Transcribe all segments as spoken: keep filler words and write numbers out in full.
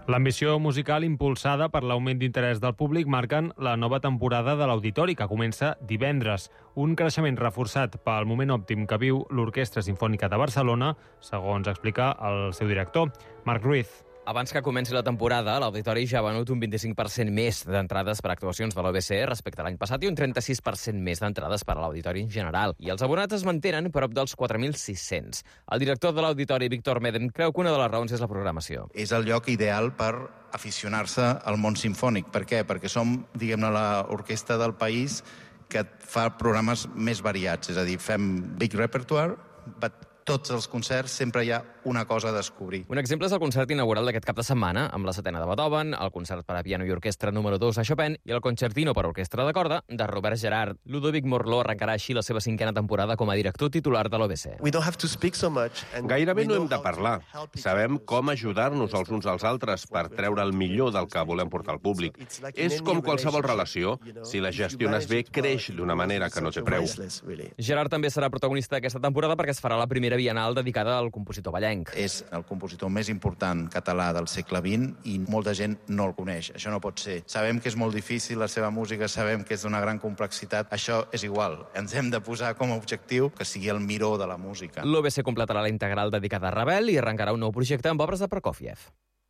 L'ambició musical impulsada per l'augment d'interès del públic marquen la nova temporada de l'Auditori, que comença divendres. Un creixement reforçat pel moment òptim que viu l'Orquestra Simfònica de Barcelona, segons explica el seu director, Marc Ruiz. Abans que comenci la temporada, l'Auditori ja ha venut un vint-i-cinc per cent més d'entrades per actuacions de l'O B C respecte a l'any passat i un trenta-sis per cent més d'entrades per a l'Auditori en general. I els abonats es mantenen prop dels quatre mil sis-cents. El director de l'Auditori, Víctor Meden, creu que una de les raons és la programació. És el lloc ideal per aficionar-se al món simfònic. Per què? Perquè som, diguem-ne, l'orquestra del país que fa programes més variats. És a dir, fem big repertoire, but tots els concerts sempre hi ha una cosa a descobrir. Un exemple és el concert inaugural d'aquest cap de setmana, amb la setena de Beethoven, el concert per a piano i orquestra número dos de Chopin i el concertino per a orquestra de corda de Robert Gerard. Ludovic Morló arrencarà així la seva cinquena temporada com a director titular de l'O B C. Gairebé no hem de parlar. Sabem com ajudar-nos els uns als altres per treure el millor del que volem portar al públic. És com qualsevol relació. Si la gestiones bé, creix d'una manera que no té preu. Gerard també serà protagonista d'aquesta temporada perquè es farà la primera bienal dedicada al compositor ballenc. És el compositor més important català del segle vint i molta gent no el coneix. Això no pot ser. Sabem que és molt difícil la seva música, sabem que és d'una gran complexitat. Això és igual. Ens hem de posar com a objectiu que sigui el miró de la música. L'O B C completarà la integral dedicada a Ravel i arrencarà un nou projecte amb obres de Prokofiev.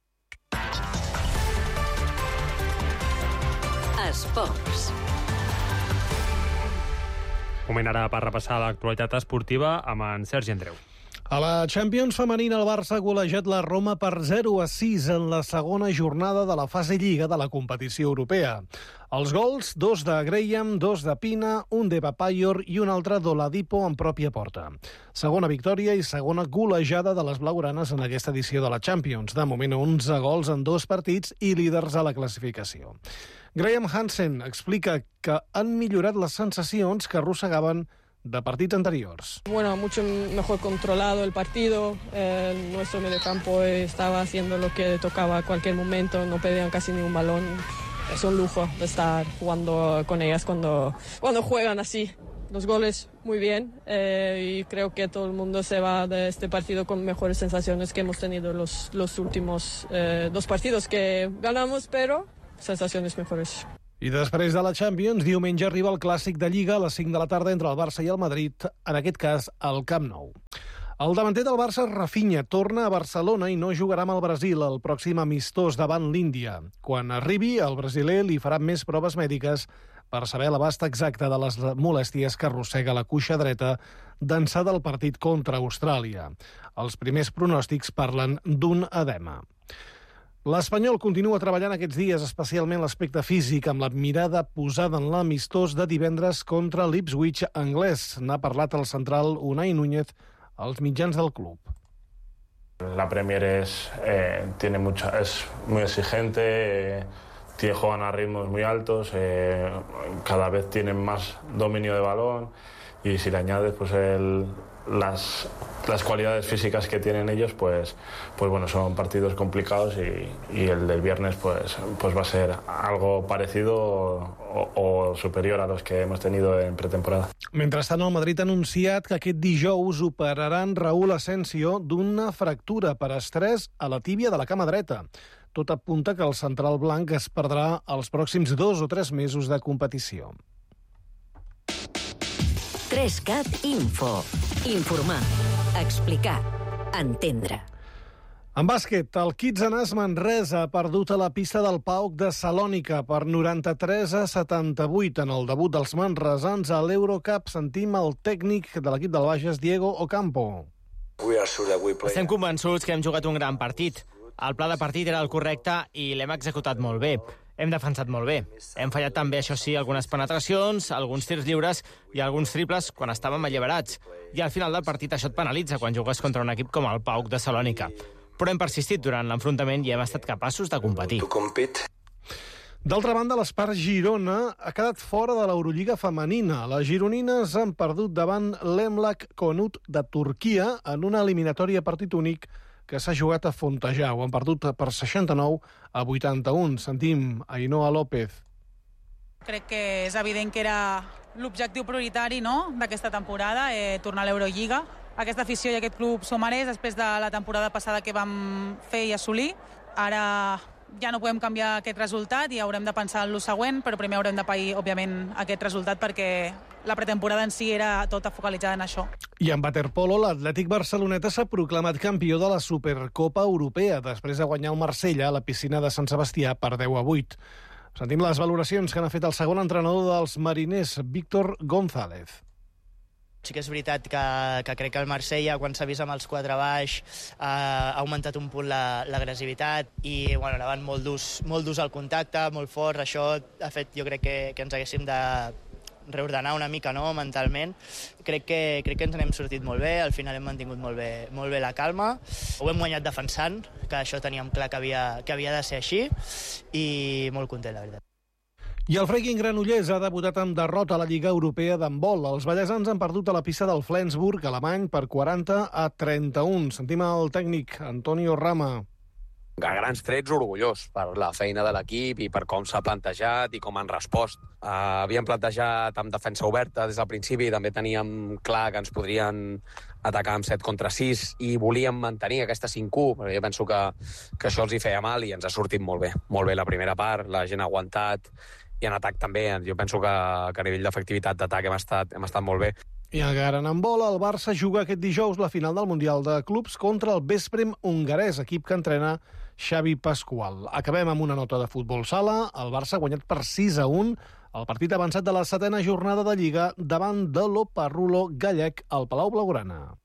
Esports. Moment ara per repassar l'actualitat esportiva amb en Sergi Andreu. A la Champions femenina, el Barça ha golejat la Roma per zero a sis en la segona jornada de la fase Lliga de la competició europea. Els gols, dos de Graham, dos de Pina, un de Papayor i un altre d'Oladipo en pròpia porta. Segona victòria i segona golejada de les blaugranes en aquesta edició de la Champions. De moment, onze gols en dos partits i líders a la classificació. Graham Hansen explica que han millorat les sensacions que arrossegaven de partits anteriors. Bueno, mucho mejor controlado el partido, eh, nuestro mediocampo estaba haciendo lo que tocaba a cualquier momento, no perdían casi ni un balón. Es un lujo de estar jugando con ellas cuando, cuando juegan así. Los goles muy bien eh, y creo que todo el mundo se va de este partido con mejores sensaciones que hemos tenido los, los últimos eh, dos partidos que ganamos, pero sensaciones mejores. I després de la Champions, diumenge arriba el clàssic de Lliga a les cinc de la tarda entre el Barça i el Madrid, en aquest cas al Camp Nou. El davanter del Barça, Rafinha, torna a Barcelona i no jugarà amb el Brasil el pròxim amistós davant l'Índia. Quan arribi, el brasiler li farà més proves mèdiques per saber l'abast exacte de les molèsties que arrossega la cuixa dreta d'ençà del partit contra Austràlia. Els primers pronòstics parlen d'un edema. L'Espanyol continua treballant aquests dies, especialment l'aspecte físic, amb la mirada posada en l'amistós de divendres contra l'Ipswich anglès. N'ha parlat el central Unai Núñez als mitjans del club. La Premier es, eh, tiene mucha, es muy exigente, eh, tiene, juegan a ritmos muy altos, eh, cada vez tienen más dominio de balón y si le añades pues el... Las, las cualidades físicas que tienen ellos, pues, pues bueno, son partidos complicados y, y el del viernes pues, pues va a ser algo parecido o, o superior a los que hemos tenido en pretemporada. Mentrestant, el Madrid ha anunciat que aquest dijous operaran Raúl Asensio d'una fractura per estrès a la tíbia de la cama dreta. Tot apunta que el central blanc es perdrà els pròxims dos o tres mesos de competició. Trescat Info. Informar, explicar, entendre. En bàsquet, el Kitsanas Manresa ha perdut a la pista del PAOK de Salònica per noranta-tres a setanta-vuit en el debut dels manresans a l'Eurocup. Sentim el tècnic de l'equip del Bages, Diego Ocampo. Estem convençuts que hem jugat un gran partit. El pla de partit era el correcte i l'hem executat molt bé. Hem defensat molt bé. Hem fallat també, això sí, algunes penetracions, alguns tirs lliures i alguns triples quan estàvem alliberats. I al final del partit això et penalitza quan jugues contra un equip com el PAOK de Salònica. Però hem persistit durant l'enfrontament i hem estat capaços de competir. D'altra banda, l'Espart Girona ha quedat fora de l'Eurolliga femenina. Les gironines han perdut davant l'Emlak Konut de Turquia en una eliminatòria partit únic que s'ha jugat a Fontejau. Han perdut per seixanta-nou a vuitanta-un. Sentim Ainhoa López. Crec que és evident que era l'objectiu prioritari, no?, d'aquesta temporada, eh, tornar a l'Eurolliga. Aquesta afició i aquest club s'ho mereix després de la temporada passada que vam fer i assolir. Ara ja no podem canviar aquest resultat i haurem de pensar en el següent, però primer haurem de pair, òbviament, aquest resultat perquè la pretemporada en si era tota focalitzada en això. I en waterpolo, l'Atlètic Barceloneta s'ha proclamat campió de la Supercopa Europea després de guanyar el Marsella a la piscina de Sant Sebastià per deu a vuit. Sentim les valoracions que n'ha fet el segon entrenador dels mariners, Víctor González. Sí que és veritat que, que crec que el Marsella, quan s'ha vist amb els quatre baix, eh, ha augmentat un punt l'agressivitat la, i bueno, anaven molt durs, molt durs al contacte, molt forts. Això ha fet, jo crec que, que ens haguéssim de reordenar una mica, no?, mentalment. Crec que, crec que ens n'hem sortit molt bé, al final hem mantingut molt bé, molt bé la calma. Ho hem guanyat defensant, que això teníem clar que havia, que havia de ser així, i molt content, la veritat. I el Freiking Granollers ha debutat amb derrota a la Lliga Europea d'handbol. Els ballesans han perdut a la pista del Flensburg, alemany, per quaranta a trenta-un. Sentim el tècnic Antonio Rama. A grans trets, orgullós per la feina de l'equip i per com s'ha plantejat i com han respost. Uh, havíem plantejat amb defensa oberta des del principi, també teníem clar que ens podrien atacar amb set contra sis i volíem mantenir aquesta cinc u, perquè jo penso que, que això els hi feia mal i ens ha sortit molt bé. Molt bé la primera part, la gent ha aguantat i en atac també. Jo penso que, que a nivell d'efectivitat d'atac hem estat, hem estat molt bé. I encara en handbol, el Barça juga aquest dijous la final del Mundial de Clubs contra el Veszprém hongarès, equip que entrena Xavi Pascual. Acabem amb una nota de futbol sala. El Barça ha guanyat per sis a un el partit avançat de la setena jornada de Lliga davant de l'Oparrulo gallec al Palau Blaugrana.